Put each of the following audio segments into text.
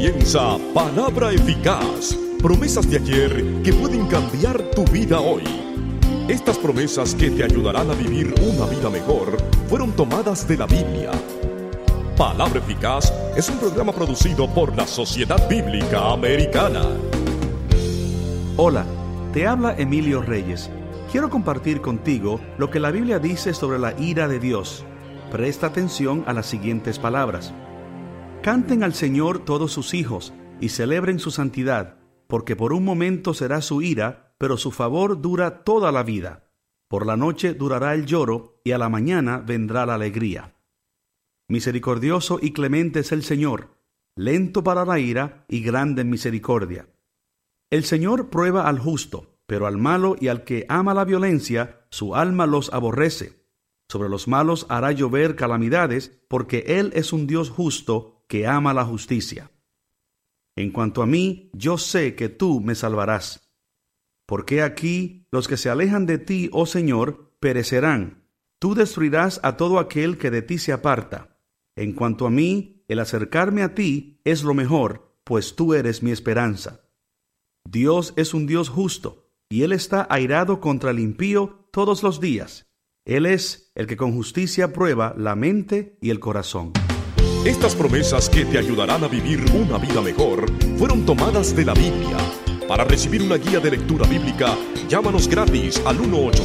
Comienza Palabra Eficaz, promesas de ayer que pueden cambiar tu vida hoy. Estas promesas que te ayudarán a vivir una vida mejor fueron tomadas de la Biblia. Palabra Eficaz es un programa producido por la Sociedad Bíblica Americana. Hola, te habla Emilio Reyes. Quiero compartir contigo lo que la Biblia dice sobre la ira de Dios. Presta atención a las siguientes palabras. Canten al Señor todos sus hijos y celebren su santidad, porque por un momento será su ira, pero su favor dura toda la vida. Por la noche durará el lloro y a la mañana vendrá la alegría. Misericordioso y clemente es el Señor, lento para la ira y grande en misericordia. El Señor prueba al justo, pero al malo y al que ama la violencia, su alma los aborrece. Sobre los malos hará llover calamidades, porque Él es un Dios justo que ama la justicia. En cuanto a mí, yo sé que tú me salvarás. Porque aquí los que se alejan de ti, oh Señor, perecerán. Tú destruirás a todo aquel que de ti se aparta. En cuanto a mí, el acercarme a ti es lo mejor, pues tú eres mi esperanza. Dios es un Dios justo, y Él está airado contra el impío todos los días. Él es el que con justicia prueba la mente y el corazón. Estas promesas que te ayudarán a vivir una vida mejor fueron tomadas de la Biblia. Para recibir una guía de lectura bíblica, llámanos gratis al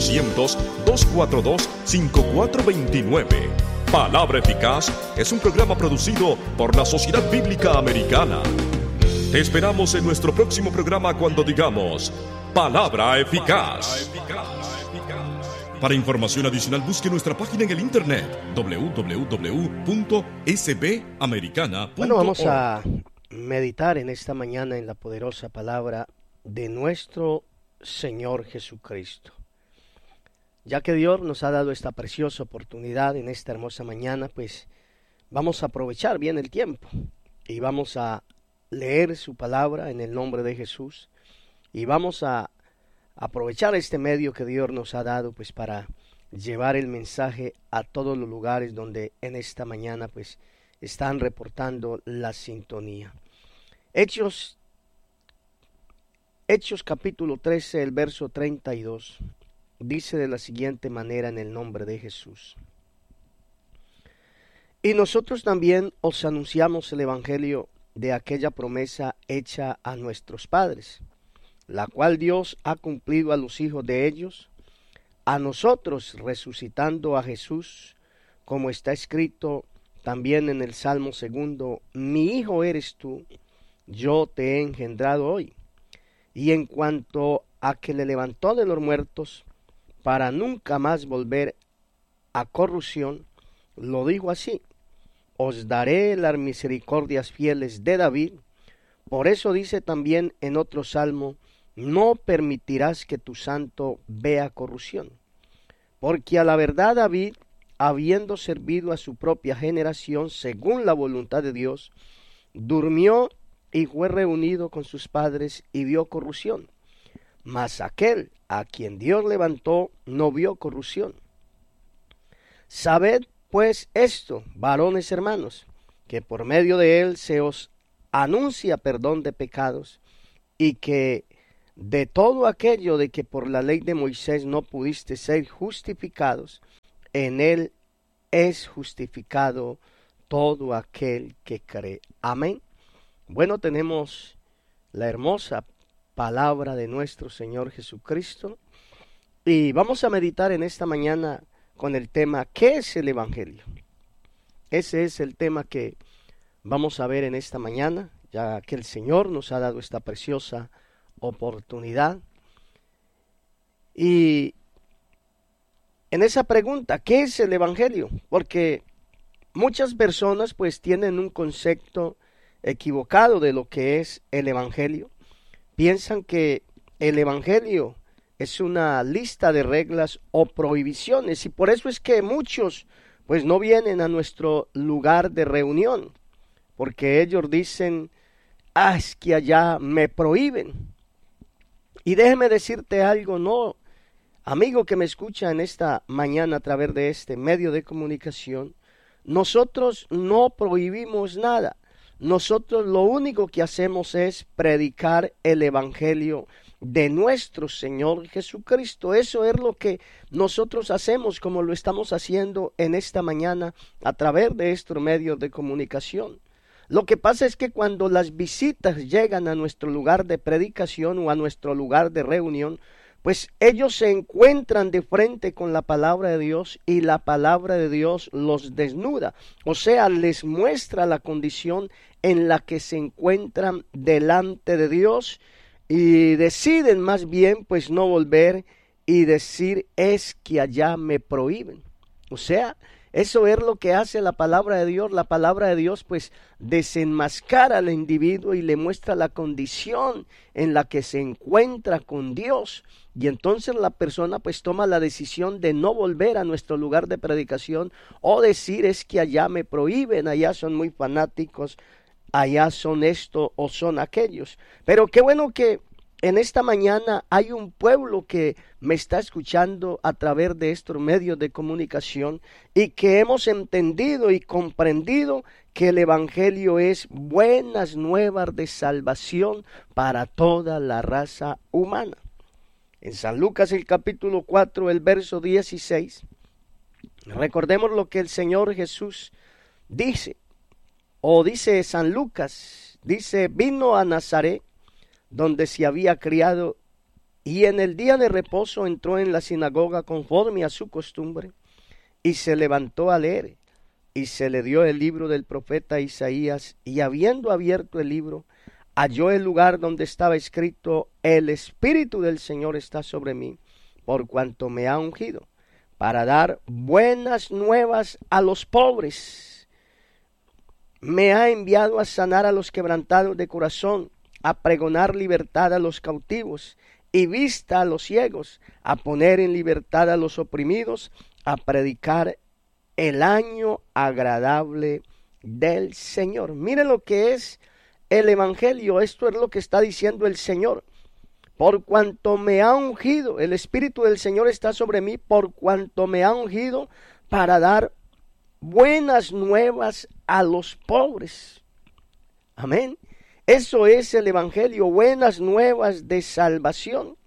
1-800-242-5429. Palabra Eficaz es un programa producido por la Sociedad Bíblica Americana. Te esperamos en nuestro próximo programa cuando digamos Palabra Eficaz. Para información adicional, busque nuestra página en el internet www.sbamericana.org. Bueno, vamos a meditar en esta mañana en la poderosa palabra de nuestro Señor Jesucristo. Ya que Dios nos ha dado esta preciosa oportunidad en esta hermosa mañana, pues vamos a aprovechar bien el tiempo y vamos a leer su palabra en el nombre de Jesús y vamos a aprovechar este medio que Dios nos ha dado pues para llevar el mensaje a todos los lugares donde en esta mañana pues están reportando la sintonía. Hechos capítulo 13, el verso 32, dice de la siguiente manera en el nombre de Jesús. Y nosotros también os anunciamos el evangelio de aquella promesa hecha a nuestros padres, la cual Dios ha cumplido a los hijos de ellos, a nosotros resucitando a Jesús, como está escrito también en el Salmo 2, mi hijo eres tú, yo te he engendrado hoy. Y en cuanto a que le levantó de los muertos, para nunca más volver a corrupción, lo dijo así, os daré las misericordias fieles de David. Por eso dice también en otro salmo, no permitirás que tu santo vea corrupción. Porque a la verdad David, habiendo servido a su propia generación según la voluntad de Dios, durmió y fue reunido con sus padres y vio corrupción. Mas aquel a quien Dios levantó no vio corrupción. Sabed pues esto, varones hermanos, que por medio de él se os anuncia perdón de pecados, y que de todo aquello de que por la ley de Moisés no pudiste ser justificados, en él es justificado todo aquel que cree. Amén. Bueno, tenemos la hermosa palabra de nuestro Señor Jesucristo y vamos a meditar en esta mañana con el tema ¿qué es el evangelio? Ese es el tema que vamos a ver en esta mañana, ya que el Señor nos ha dado esta preciosa oportunidad. Y en esa pregunta, ¿qué es el evangelio? Porque muchas personas pues tienen un concepto equivocado de lo que es el evangelio. Piensan que el evangelio es una lista de reglas o prohibiciones y por eso es que muchos pues no vienen a nuestro lugar de reunión, porque ellos dicen, es que allá me prohíben. Y déjeme decirte algo, no, amigo que me escucha en esta mañana a través de este medio de comunicación, nosotros no prohibimos nada. nosotros lo único que hacemos es predicar el evangelio de nuestro Señor Jesucristo. Eso es lo que nosotros hacemos, como lo estamos haciendo en esta mañana a través de estos medios de comunicación. Lo que pasa es que cuando las visitas llegan a nuestro lugar de predicación o a nuestro lugar de reunión, pues ellos se encuentran de frente con la palabra de Dios y la palabra de Dios los desnuda, o sea, les muestra la condición en la que se encuentran delante de Dios y deciden más bien pues no volver y decir es que allá me prohíben. O sea, eso es lo que hace la palabra de Dios. La palabra de Dios pues desenmascara al individuo y le muestra la condición en la que se encuentra con Dios. Y entonces la persona pues toma la decisión de no volver a nuestro lugar de predicación o decir es que allá me prohíben, allá son muy fanáticos, allá son esto o son aquellos. Pero qué bueno que en esta mañana hay un pueblo que me está escuchando a través de estos medios de comunicación y que hemos entendido y comprendido que el evangelio es buenas nuevas de salvación para toda la raza humana. En San Lucas el capítulo 4, el verso 16, recordemos lo que el Señor Jesús dice, o dice San Lucas, dice, vino a Nazaret, donde se había criado, y en el día de reposo entró en la sinagoga conforme a su costumbre, y se levantó a leer, y se le dio el libro del profeta Isaías, y habiendo abierto el libro, halló el lugar donde estaba escrito, el Espíritu del Señor está sobre mí, por cuanto me ha ungido, para dar buenas nuevas a los pobres. Me ha enviado a sanar a los quebrantados de corazón, a pregonar libertad a los cautivos y vista a los ciegos, a poner en libertad a los oprimidos, a predicar el año agradable del Señor. Miren lo que es el evangelio. Esto es lo que está diciendo el Señor. Por cuanto me ha ungido, el Espíritu del Señor está sobre mí, por cuanto me ha ungido para dar buenas nuevas a los pobres. Amén. Eso es el evangelio, buenas nuevas de salvación.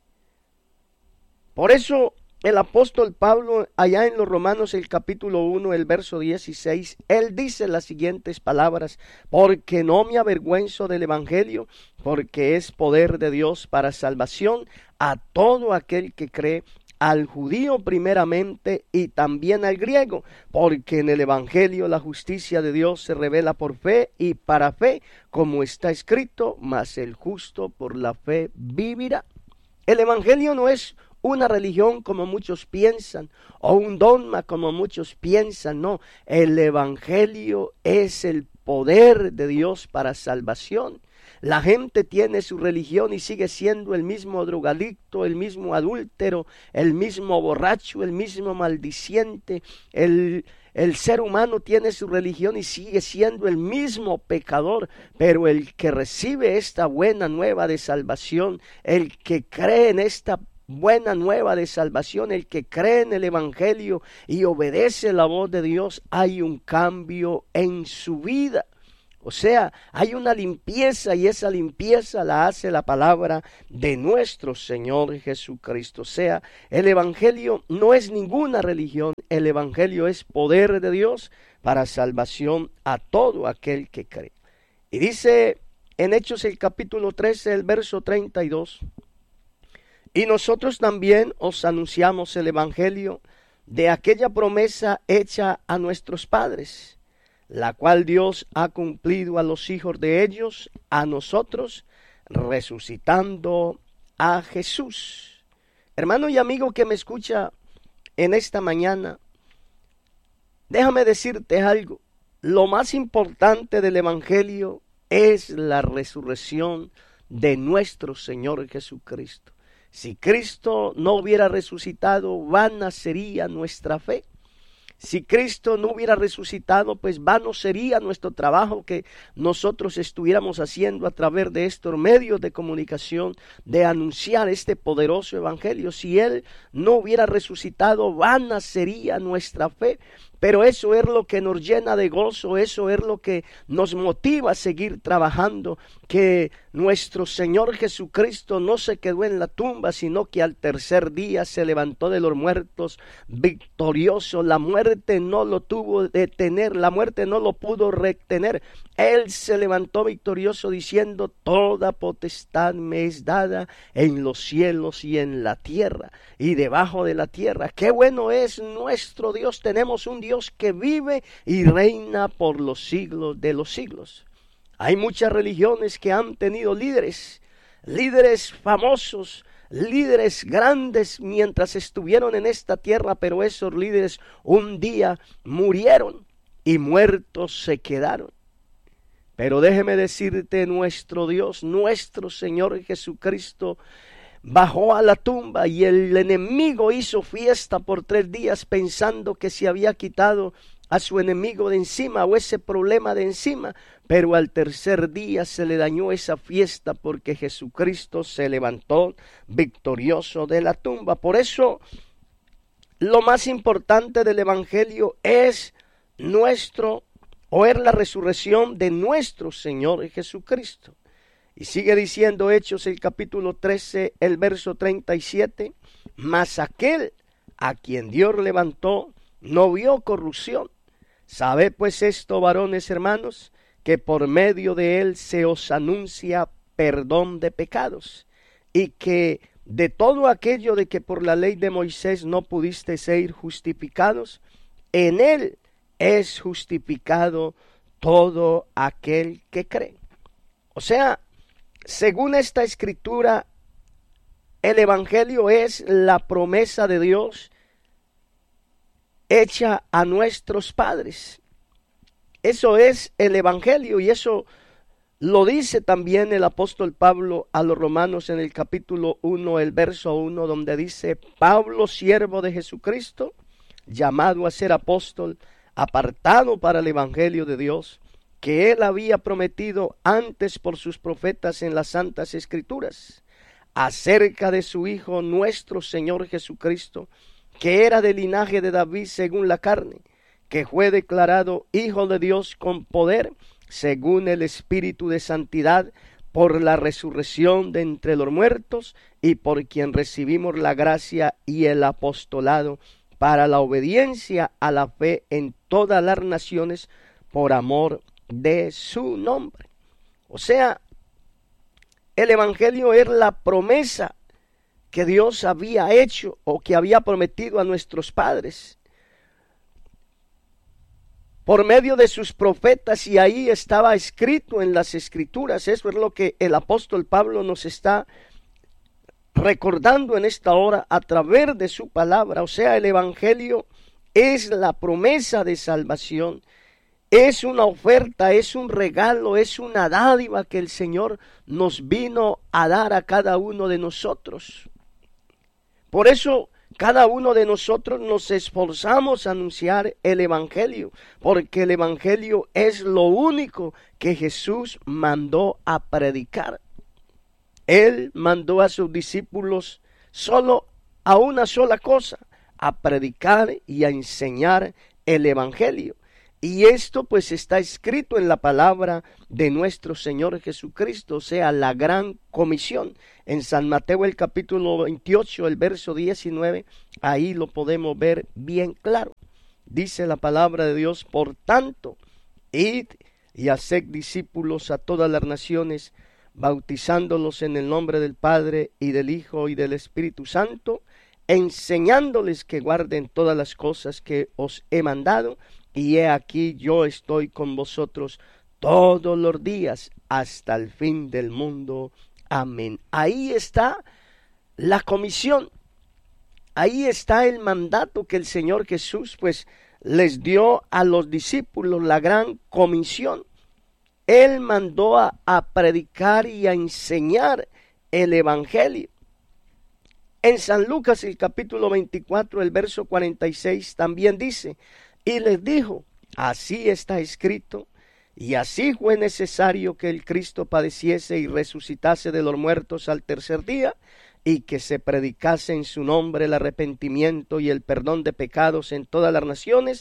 Por eso el apóstol Pablo, allá en los Romanos el capítulo 1, el verso 16, él dice las siguientes palabras, porque no me avergüenzo del evangelio, porque es poder de Dios para salvación a todo aquel que cree, al judío primeramente y también al griego, porque en el evangelio la justicia de Dios se revela por fe y para fe, como está escrito, mas el justo por la fe vivirá. El evangelio no es una religión como muchos piensan, o un dogma como muchos piensan, no. El evangelio es el poder de Dios para salvación. La gente tiene su religión y sigue siendo el mismo drogadicto, el mismo adúltero, el mismo borracho, el mismo maldiciente. El ser humano tiene su religión y sigue siendo el mismo pecador, pero el que recibe esta buena nueva de salvación, el que cree en esta buena nueva de salvación, el que cree en el evangelio y obedece la voz de Dios, hay un cambio en su vida. O sea, hay una limpieza y esa limpieza la hace la palabra de nuestro Señor Jesucristo. O sea, el evangelio no es ninguna religión, el evangelio es poder de Dios para salvación a todo aquel que cree. Y dice en Hechos el capítulo 13, el verso 32, y nosotros también os anunciamos el evangelio de aquella promesa hecha a nuestros padres, la cual Dios ha cumplido a los hijos de ellos, a nosotros, resucitando a Jesús. Hermano y amigo que me escucha en esta mañana, déjame decirte algo. Lo más importante del evangelio es la resurrección de nuestro Señor Jesucristo. Si Cristo no hubiera resucitado, vana sería nuestra fe. Si Cristo no hubiera resucitado, pues vano sería nuestro trabajo que nosotros estuviéramos haciendo a través de estos medios de comunicación, de anunciar este poderoso evangelio. Si Él no hubiera resucitado, vana sería nuestra fe. pero eso es lo que nos llena de gozo, eso es lo que nos motiva a seguir trabajando, que nuestro Señor Jesucristo no se quedó en la tumba, sino que al tercer día se levantó de los muertos victorioso. La muerte no lo tuvo de detener, la muerte no lo pudo retener. Él se levantó victorioso diciendo: toda potestad me es dada en los cielos y en la tierra y debajo de la tierra. Qué bueno es nuestro Dios. Tenemos un Dios que vive y reina por los siglos de los siglos. Hay muchas religiones que han tenido líderes famosos, líderes grandes mientras estuvieron en esta tierra, pero esos líderes un día murieron y muertos se quedaron. Pero déjeme decirte, nuestro Dios, nuestro Señor Jesucristo, bajó a la tumba y el enemigo hizo fiesta por 3 días pensando que se había quitado a su enemigo de encima o ese problema de encima, pero al tercer día se le dañó esa fiesta porque Jesucristo se levantó victorioso de la tumba. Por eso lo más importante del Evangelio es la resurrección de nuestro Señor Jesucristo. Y sigue diciendo Hechos el capítulo 13, el verso 37, mas aquel a quien Dios levantó no vio corrupción. Sabed pues esto, varones hermanos, que por medio de él se os anuncia perdón de pecados, y que de todo aquello de que por la ley de Moisés no pudisteis ser justificados, en él es justificado todo aquel que cree. O sea, según esta escritura, el Evangelio es la promesa de Dios hecha a nuestros padres. Eso es el Evangelio, y eso lo dice también el apóstol Pablo a los romanos en el capítulo 1, el verso 1, donde dice: Pablo, siervo de Jesucristo, llamado a ser apóstol, apartado para el Evangelio de Dios, que él había prometido antes por sus profetas en las santas escrituras, acerca de su Hijo nuestro Señor Jesucristo, que era del linaje de David según la carne, que fue declarado Hijo de Dios con poder, según el Espíritu de santidad, por la resurrección de entre los muertos, y por quien recibimos la gracia y el apostolado para la obediencia a la fe en todas las naciones, por amor de su nombre. O sea, el Evangelio es la promesa que Dios había hecho o que había prometido a nuestros padres por medio de sus profetas, y ahí estaba escrito en las escrituras. Eso es lo que el apóstol Pablo nos está recordando en esta hora a través de su palabra. O sea, el Evangelio es la promesa de salvación, es una oferta, es un regalo, es una dádiva que el Señor nos vino a dar a cada uno de nosotros. Por eso cada uno de nosotros nos esforzamos a anunciar el Evangelio, porque el Evangelio es lo único que Jesús mandó a predicar. Él mandó a sus discípulos solo a una sola cosa: a predicar y a enseñar el Evangelio. Y esto pues está escrito en la palabra de nuestro Señor Jesucristo, o sea, la gran comisión. En San Mateo el capítulo 28, el verso 19, ahí lo podemos ver bien claro. Dice la palabra de Dios: por tanto, id y haced discípulos a todas las naciones, bautizándolos en el nombre del Padre y del Hijo y del Espíritu Santo, enseñándoles que guarden todas las cosas que os he mandado, y he aquí yo estoy con vosotros todos los días hasta el fin del mundo. Amén. Ahí está la comisión, ahí está el mandato que el Señor Jesús pues les dio a los discípulos, la gran comisión. Él mandó a predicar y a enseñar el Evangelio. En San Lucas el capítulo 24, el verso 46 también dice: y les dijo: así está escrito, y así fue necesario que el Cristo padeciese y resucitase de los muertos al tercer día, y que se predicase en su nombre el arrepentimiento y el perdón de pecados en todas las naciones,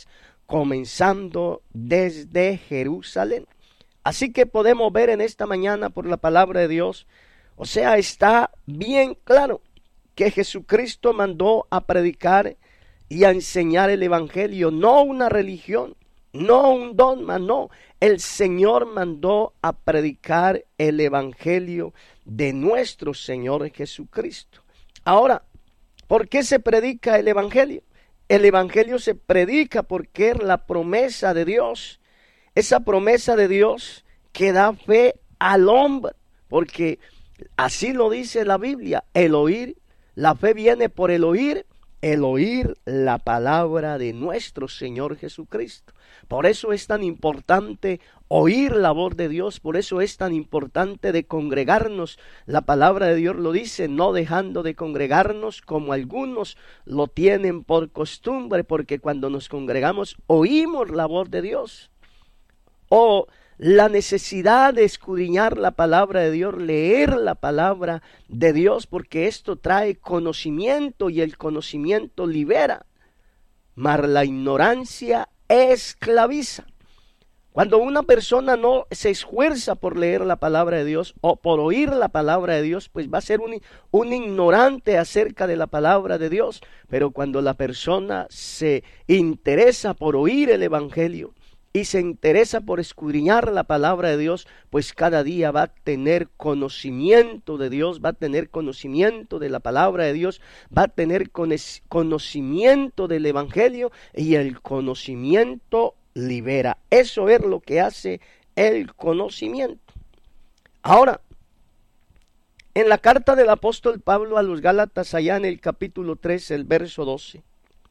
comenzando desde Jerusalén. Así que podemos ver en esta mañana por la palabra de Dios, o sea, está bien claro que Jesucristo mandó a predicar y a enseñar el evangelio, no una religión, no un dogma, no. El Señor mandó a predicar el evangelio de nuestro Señor Jesucristo. Ahora, ¿por qué se predica el evangelio? El evangelio se predica porque es la promesa de Dios. Esa promesa de Dios que da fe al hombre, porque así lo dice la Biblia, el oír, la fe viene por el oír la palabra de nuestro Señor Jesucristo. Por eso es tan importante oír la voz de Dios, por eso es tan importante de congregarnos. La palabra de Dios lo dice, no dejando de congregarnos como algunos lo tienen por costumbre, porque cuando nos congregamos oímos la voz de Dios. O la necesidad de escudriñar la palabra de Dios, leer la palabra de Dios, porque esto trae conocimiento y el conocimiento libera, mas la ignorancia esclaviza. Cuando una persona no se esfuerza por leer la palabra de Dios o por oír la palabra de Dios, pues va a ser un ignorante acerca de la palabra de Dios. Pero cuando la persona se interesa por oír el evangelio y se interesa por escudriñar la palabra de Dios, pues cada día va a tener conocimiento de Dios, va a tener conocimiento de la palabra de Dios, va a tener conocimiento del evangelio, y el conocimiento libera. Eso es lo que hace el conocimiento. Ahora, en la carta del apóstol Pablo a los Gálatas, allá en el capítulo 3, el verso 12,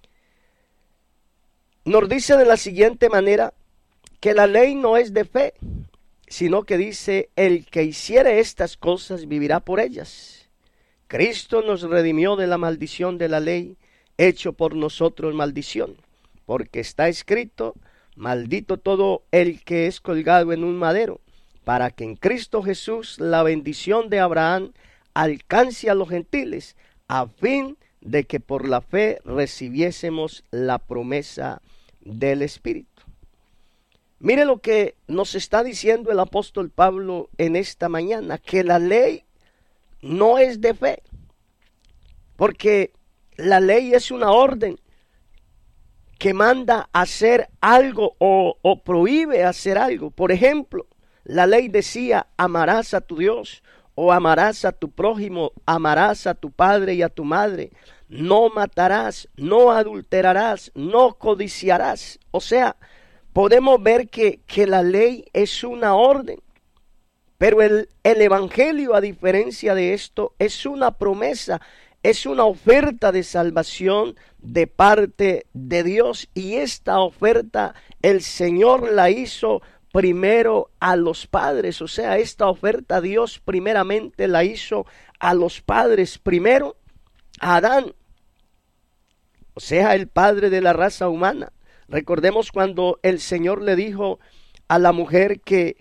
nos dice de la siguiente manera, que la ley no es de fe, sino que dice, el que hiciere estas cosas vivirá por ellas. Cristo nos redimió de la maldición de la ley, hecho por nosotros maldición, porque está escrito, maldito todo el que es colgado en un madero, para que en Cristo Jesús la bendición de Abraham alcance a los gentiles, a fin de que por la fe recibiésemos la promesa del Espíritu. Mire lo que nos está diciendo el apóstol Pablo en esta mañana, que la ley no es de fe, porque la ley es una orden que manda hacer algo o prohíbe hacer algo. Por ejemplo, la ley decía, amarás a tu Dios o amarás a tu prójimo, amarás a tu padre y a tu madre, no matarás, no adulterarás, no codiciarás. O sea, podemos ver que la ley es una orden, pero el evangelio, a diferencia de esto, es una promesa, es una oferta de salvación de parte de Dios, y esta oferta el Señor la hizo primero a los padres. O sea, esta oferta Dios primeramente la hizo a los padres, primero a Adán, o sea, el padre de la raza humana. Recordemos cuando el Señor le dijo a la mujer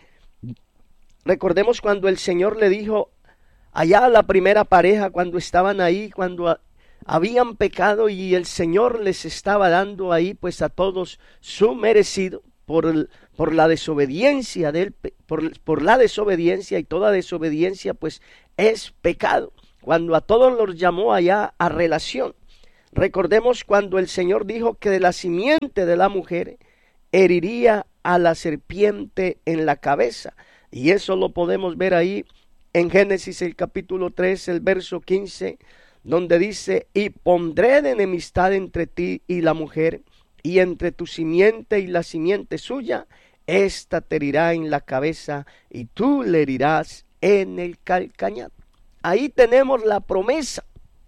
recordemos cuando el Señor le dijo allá a la primera pareja, cuando estaban ahí, cuando habían pecado, y el Señor les estaba dando ahí pues a todos su merecido por la desobediencia por la desobediencia, y toda desobediencia pues es pecado. Cuando a todos los llamó allá a relación. Recordemos cuando el Señor dijo que de la simiente de la mujer heriría a la serpiente en la cabeza. Y eso lo podemos ver ahí en Génesis el capítulo 3, el verso 15, donde dice, y pondré de enemistad entre ti y la mujer, y entre tu simiente y la simiente suya, ésta te herirá en la cabeza, y tú le herirás en el calcañar. Ahí tenemos la promesa.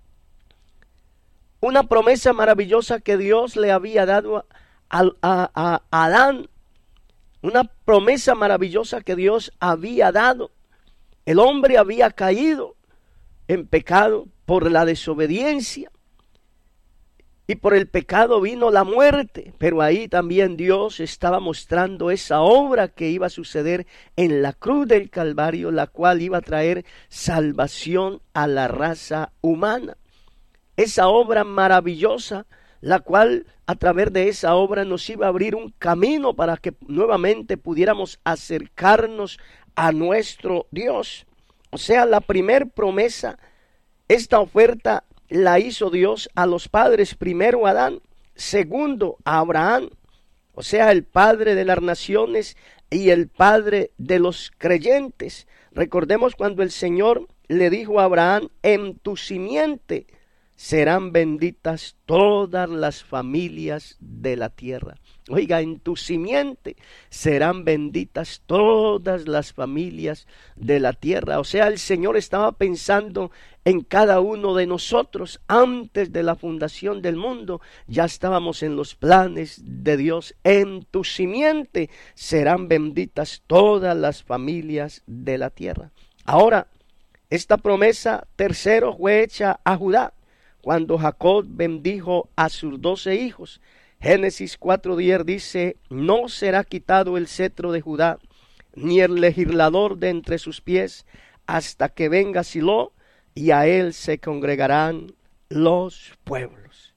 Una promesa maravillosa que Dios le había dado a Adán. Una promesa maravillosa que Dios había dado. El hombre había caído en pecado por la desobediencia. Y por el pecado vino la muerte. Pero ahí también Dios estaba mostrando esa obra que iba a suceder en la cruz del Calvario, la cual iba a traer salvación a la raza humana. Esa obra maravillosa la cual a través de esa obra nos iba a abrir un camino para que nuevamente pudiéramos acercarnos a nuestro Dios. O sea, la primer promesa, esta oferta la hizo Dios a los padres, primero a Adán, segundo a Abraham, o sea, el padre de las naciones y el padre de los creyentes. Recordemos cuando el Señor le dijo a Abraham: en tu simiente serán benditas todas las familias de la tierra. Oiga, en tu simiente serán benditas todas las familias de la tierra. O sea, el Señor estaba pensando en cada uno de nosotros. Antes de la fundación del mundo, ya estábamos en los planes de Dios. En tu simiente serán benditas todas las familias de la tierra. Ahora, esta promesa, tercero, fue hecha a Judá, cuando Jacob bendijo a sus 12 hijos. Génesis 4:10 dice: no será quitado el cetro de Judá, ni el legislador de entre sus pies, hasta que venga Silo, y a él se congregarán los pueblos.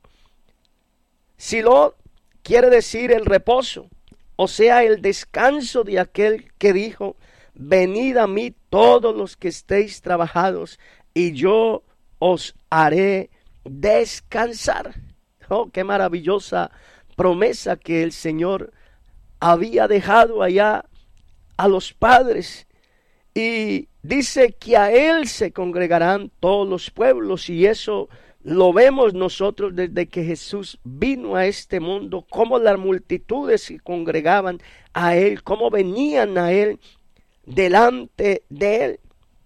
Silo quiere decir el reposo, o sea, el descanso de aquel que dijo: venid a mí todos los que estéis trabajados, y yo os haré descansar. Oh, qué maravillosa promesa que el Señor había dejado allá a los padres. Y dice que a él se congregarán todos los pueblos, y eso lo vemos nosotros desde que Jesús vino a este mundo, cómo las multitudes se congregaban a él, cómo venían a él, delante de él.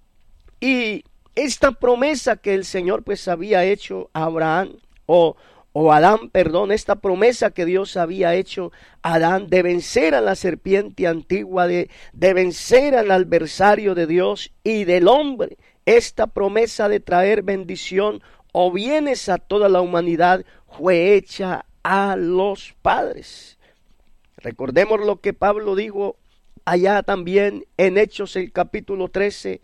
Y esta promesa que el Señor pues había hecho a Abraham, o Adán, perdón, esta promesa que Dios había hecho a Adán de vencer a la serpiente antigua, de vencer al adversario de Dios y del hombre, esta promesa de traer bendición o bienes a toda la humanidad fue hecha a los padres. Recordemos lo que Pablo dijo allá también en Hechos el capítulo 13,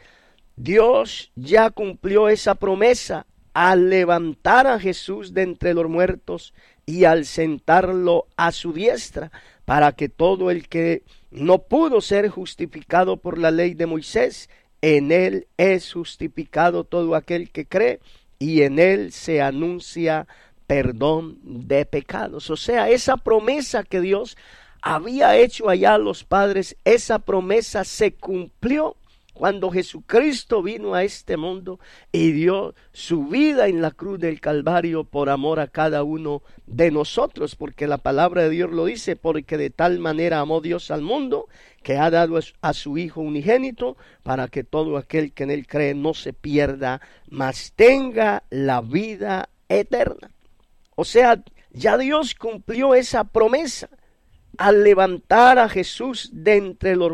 Dios ya cumplió esa promesa al levantar a Jesús de entre los muertos y al sentarlo a su diestra, para que todo el que no pudo ser justificado por la ley de Moisés, en él es justificado todo aquel que cree, y en él se anuncia perdón de pecados. O sea, esa promesa que Dios había hecho allá a los padres, esa promesa se cumplió cuando Jesucristo vino a este mundo y dio su vida en la cruz del Calvario por amor a cada uno de nosotros, porque la palabra de Dios lo dice: porque de tal manera amó Dios al mundo, que ha dado a su Hijo unigénito, para que todo aquel que en él cree no se pierda, mas tenga la vida eterna. O sea, ya Dios cumplió esa promesa al levantar a Jesús de entre los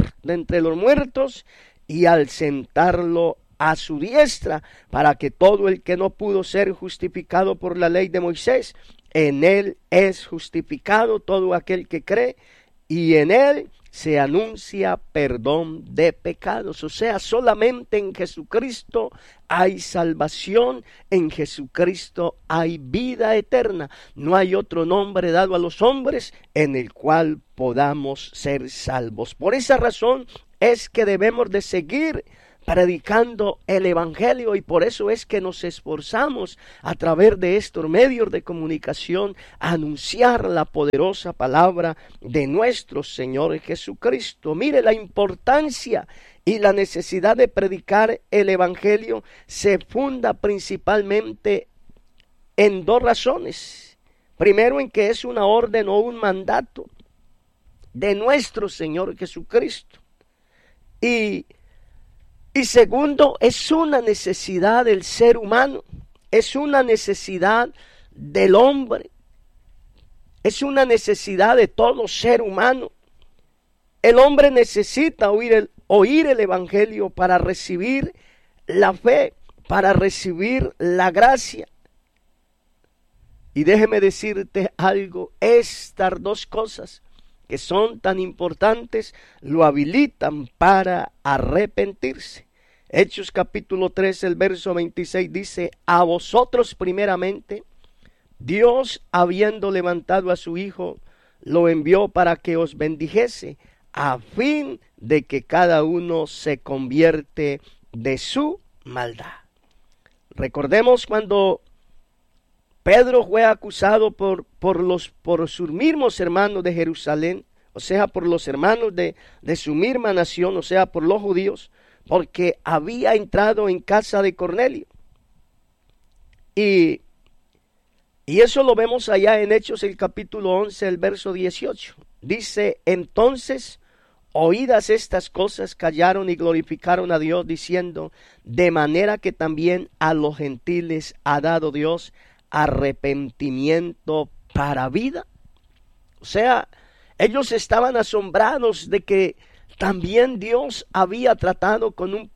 muertos y al sentarlo a su diestra, para que todo el que no pudo ser justificado por la ley de Moisés, en él es justificado todo aquel que cree, y en él se anuncia perdón de pecados. O sea, solamente en Jesucristo hay salvación, en Jesucristo hay vida eterna. No hay otro nombre dado a los hombres en el cual podamos ser salvos. Por esa razón es que debemos de seguir predicando el Evangelio, y por eso es que nos esforzamos a través de estos medios de comunicación a anunciar la poderosa palabra de nuestro Señor Jesucristo. Mire, la importancia y la necesidad de predicar el Evangelio se funda principalmente en dos razones. Primero, en que es una orden o un mandato de nuestro Señor Jesucristo. Y segundo, es una necesidad del ser humano, es una necesidad del hombre, es una necesidad de todo ser humano. El hombre necesita oír el Evangelio para recibir la fe, para recibir la gracia. Y déjeme decirte algo, estas dos cosas que son tan importantes lo habilitan para arrepentirse. Hechos capítulo 3, el verso 26 dice: a vosotros primeramente, Dios, habiendo levantado a su Hijo, lo envió para que os bendijese, a fin de que cada uno se convierte de su maldad. Recordemos cuando Pedro fue acusado por sus mismos hermanos de Jerusalén, o sea, por los hermanos de su misma nación, o sea, por los judíos, porque había entrado en casa de Cornelio. Y eso lo vemos allá en Hechos, el capítulo 11, el verso 18. Dice, entonces, oídas estas cosas, callaron y glorificaron a Dios, diciendo, de manera que también a los gentiles ha dado Dios arrepentimiento para vida. O sea, ellos estaban asombrados de que también Dios había tratado con el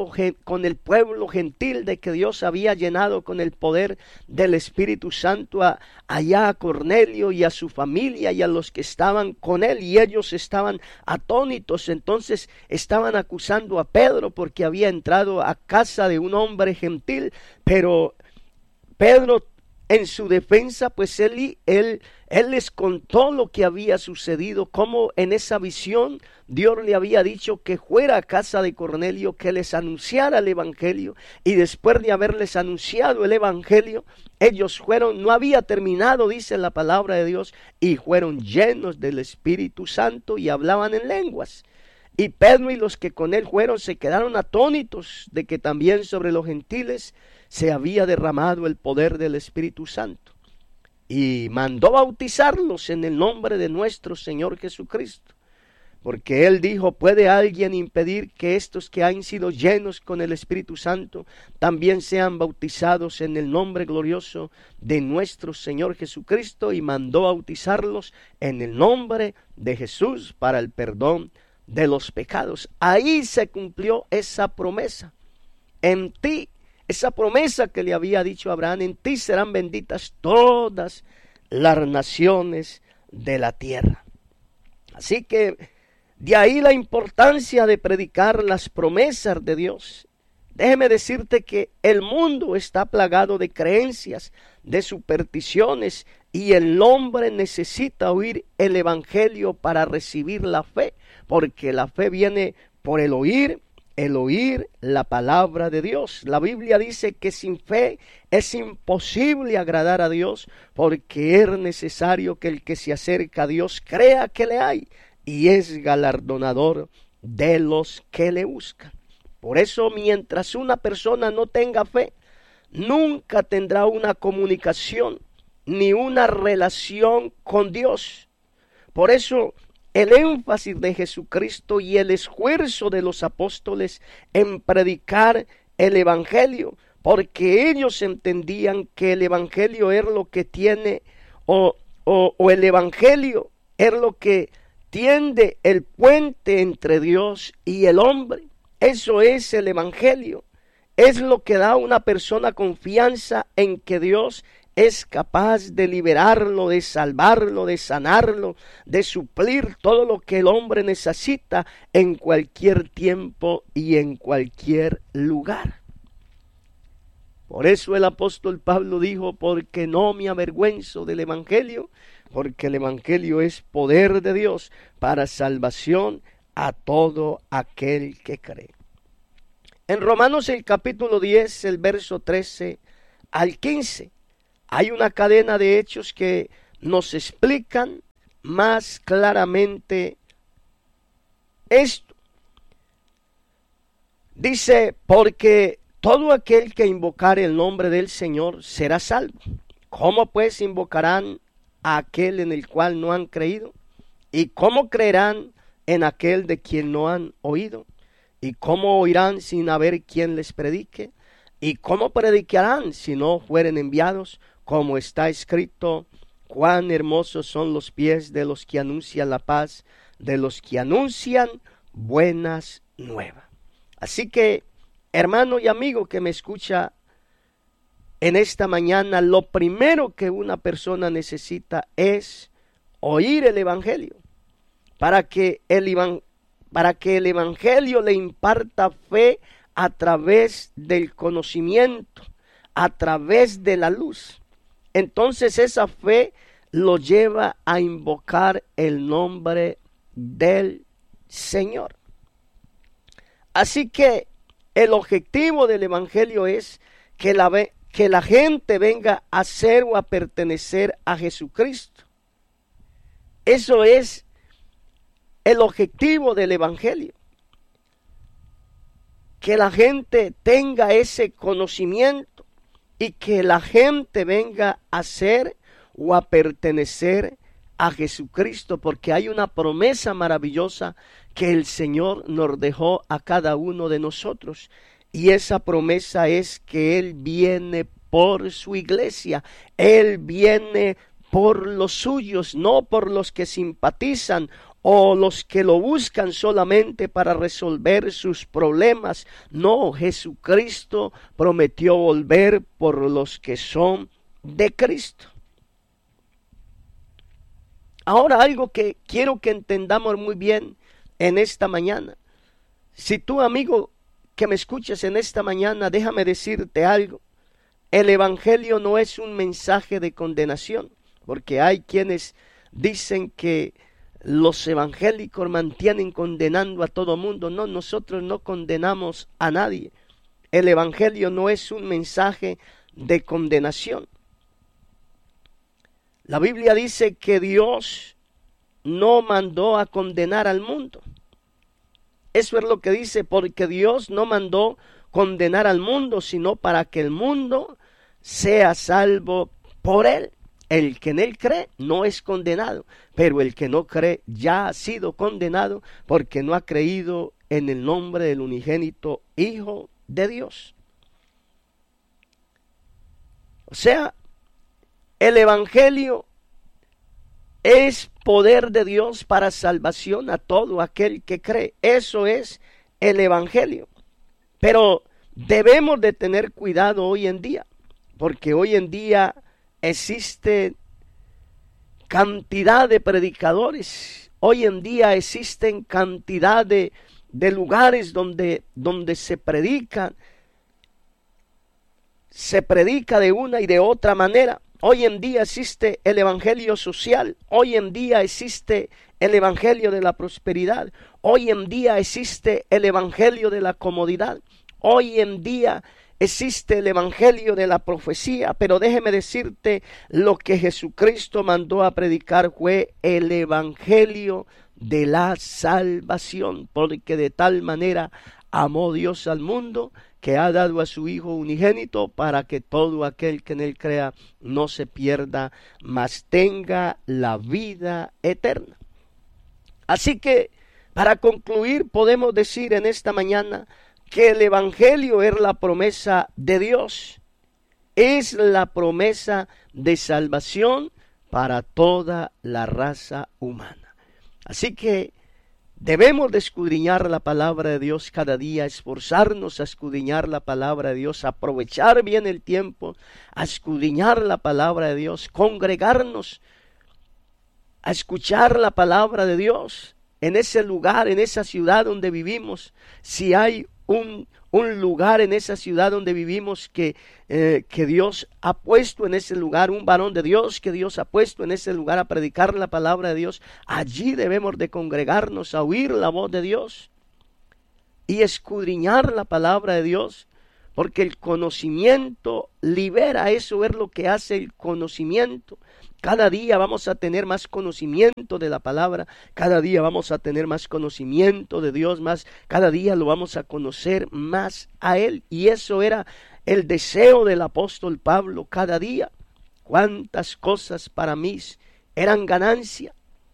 pueblo gentil, de que Dios había llenado con el poder del Espíritu Santo allá a Cornelio y a su familia y a los que estaban con él, y ellos estaban atónitos. Entonces estaban acusando a Pedro porque había entrado a casa de un hombre gentil, pero Pedro, en su defensa, pues él les contó lo que había sucedido, cómo en esa visión Dios le había dicho que fuera a casa de Cornelio, que les anunciara el evangelio, y después de haberles anunciado el evangelio, ellos no había terminado, dice la palabra de Dios, y fueron llenos del Espíritu Santo y hablaban en lenguas. Y Pedro y los que con él fueron se quedaron atónitos de que también sobre los gentiles se había derramado el poder del Espíritu Santo, y mandó bautizarlos en el nombre de nuestro Señor Jesucristo, porque él dijo, ¿puede alguien impedir que estos que han sido llenos con el Espíritu Santo también sean bautizados en el nombre glorioso de nuestro Señor Jesucristo? Y mandó bautizarlos en el nombre de Jesús para el perdón de los pecados. Ahí se cumplió esa promesa. En ti, esa promesa que le había dicho a Abraham, en ti serán benditas todas las naciones de la tierra. Así que de ahí la importancia de predicar las promesas de Dios. Déjeme decirte que el mundo está plagado de creencias, de supersticiones, y el hombre necesita oír el evangelio para recibir la fe, porque la fe viene por el oír la palabra de Dios. La Biblia dice que sin fe es imposible agradar a Dios, porque es necesario que el que se acerca a Dios crea que le hay y es galardonador de los que le buscan. Por eso, mientras una persona no tenga fe, nunca tendrá una comunicación ni una relación con Dios. Por eso el énfasis de Jesucristo y el esfuerzo de los apóstoles en predicar el evangelio, porque ellos entendían que el evangelio es lo que tiene, o el evangelio es lo que tiende el puente entre Dios y el hombre. Eso es el evangelio. Es lo que da a una persona confianza en que Dios es capaz de liberarlo, de salvarlo, de sanarlo, de suplir todo lo que el hombre necesita en cualquier tiempo y en cualquier lugar. Por eso el apóstol Pablo dijo, porque no me avergüenzo del evangelio, porque el evangelio es poder de Dios para salvación a todo aquel que cree. En Romanos el capítulo 10, el verso 13 al 15, hay una cadena de hechos que nos explican más claramente esto. Dice, porque todo aquel que invocare el nombre del Señor será salvo. ¿Cómo pues invocarán a aquel en el cual no han creído? ¿Y cómo creerán en aquel de quien no han oído? ¿Y cómo oirán sin haber quien les predique? ¿Y cómo predicarán si no fueren enviados? Como está escrito, cuán hermosos son los pies de los que anuncian la paz, de los que anuncian buenas nuevas. Así que, hermano y amigo que me escucha en esta mañana, lo primero que una persona necesita es oír el evangelio, para que el evangelio le imparta fe a través del conocimiento, a través de la luz. entonces esa fe lo lleva a invocar el nombre del Señor. Así que el objetivo del Evangelio es que la gente venga a ser o a pertenecer a Jesucristo. Eso es el objetivo del Evangelio. Que la gente tenga ese conocimiento y que la gente venga a ser o a pertenecer a Jesucristo, porque hay una promesa maravillosa que el Señor nos dejó a cada uno de nosotros, y esa promesa es que Él viene por su iglesia, Él viene por los suyos, no por los que simpatizan o los que lo buscan solamente para resolver sus problemas. No, Jesucristo prometió volver por los que son de Cristo. Ahora, algo que quiero que entendamos muy bien en esta mañana. Si tú, amigo, que me escuchas en esta mañana, déjame decirte algo. El Evangelio no es un mensaje de condenación, porque hay quienes dicen que los evangélicos mantienen condenando a todo mundo. No, nosotros no condenamos a nadie. El Evangelio no es un mensaje de condenación. La Biblia dice que Dios no mandó a condenar al mundo. Eso es lo que dice, porque Dios no mandó condenar al mundo, sino para que el mundo sea salvo por Él. El que en Él cree no es condenado, pero el que no cree ya ha sido condenado porque no ha creído en el nombre del unigénito Hijo de Dios. O sea, el Evangelio es poder de Dios para salvación a todo aquel que cree. Eso es el Evangelio. Pero debemos de tener cuidado hoy en día, porque hoy en día existe cantidad de predicadores. Hoy en día existen cantidad de lugares donde se predica de una y de otra manera. Hoy en día existe el evangelio social. Hoy en día existe el evangelio de la prosperidad. Hoy en día existe el evangelio de la comodidad. Hoy en día existe el evangelio de la profecía. Pero déjeme decirte, lo que Jesucristo mandó a predicar fue el evangelio de la salvación, porque de tal manera amó Dios al mundo que ha dado a su Hijo unigénito para que todo aquel que en Él crea no se pierda, mas tenga la vida eterna. Así que, para concluir, podemos decir en esta mañana que el Evangelio es la promesa de Dios, es la promesa de salvación para toda la raza humana. Así que debemos de escudriñar la palabra de Dios cada día, esforzarnos a escudriñar la palabra de Dios, aprovechar bien el tiempo, a escudriñar la palabra de Dios, congregarnos, a escuchar la palabra de Dios en ese lugar, en esa ciudad donde vivimos. Si hay un lugar en esa ciudad donde vivimos que Dios ha puesto en ese lugar, un varón de Dios que Dios ha puesto en ese lugar a predicar la palabra de Dios, allí debemos de congregarnos a oír la voz de Dios y escudriñar la palabra de Dios, porque el conocimiento libera. Eso es lo que hace el conocimiento. Cada día vamos a tener más conocimiento de la palabra, cada día vamos a tener más conocimiento de Dios, cada día lo vamos a conocer más a Él. Y eso era el deseo del apóstol Pablo cada día. Cuántas cosas para mí eran ganancia,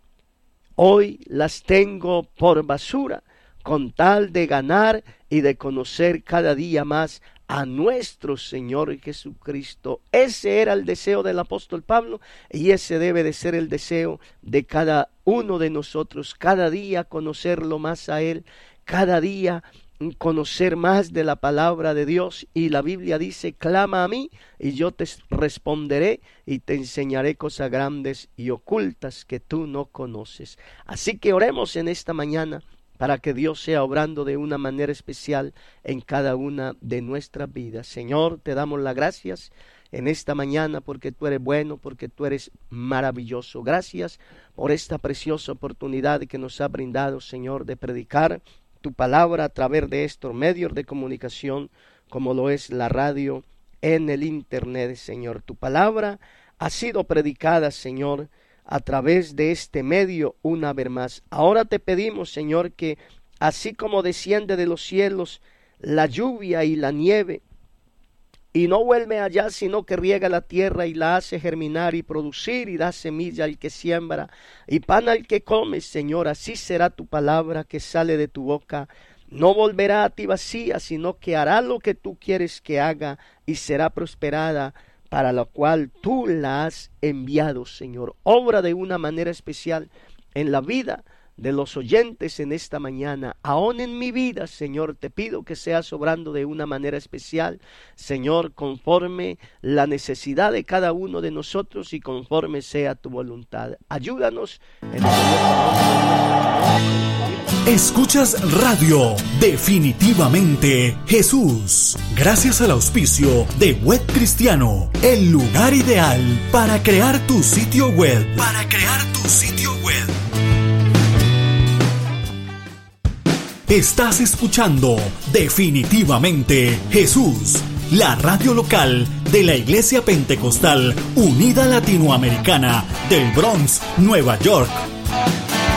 hoy las tengo por basura, con tal de ganar y de conocer cada día más a nuestro Señor Jesucristo. Ese era el deseo del apóstol Pablo, y ese debe de ser el deseo de cada uno de nosotros. Cada día conocerlo más a Él, cada día conocer más de la palabra de Dios. Y la Biblia dice: clama a mí y yo te responderé y te enseñaré cosas grandes y ocultas que tú no conoces. Así que oremos en esta mañana para que Dios sea obrando de una manera especial en cada una de nuestras vidas. Señor, te damos las gracias en esta mañana, porque tú eres bueno, porque tú eres maravilloso. Gracias por esta preciosa oportunidad que nos ha brindado, Señor, de predicar tu palabra a través de estos medios de comunicación, como lo es la radio, en el internet, Señor. Tu palabra ha sido predicada, Señor, a través de este medio una vez más. Ahora te pedimos, Señor, que así como desciende de los cielos la lluvia y la nieve, y no vuelve allá, sino que riega la tierra y la hace germinar y producir y da semilla al que siembra y pan al que come, Señor, así será tu palabra que sale de tu boca. No volverá a ti vacía, sino que hará lo que tú quieres que haga y será prosperada, para la cual tú la has enviado, Señor. Obra de una manera especial en la vida de los oyentes en esta mañana, aún en mi vida, Señor, te pido que seas obrando de una manera especial, Señor, conforme la necesidad de cada uno de nosotros y conforme sea tu voluntad. Ayúdanos en el Escuchas Radio Definitivamente Jesús, gracias al auspicio de Web Cristiano, el lugar ideal para crear tu sitio web. Estás escuchando Definitivamente Jesús, la radio local de la Iglesia Pentecostal Unida Latinoamericana del Bronx, Nueva York.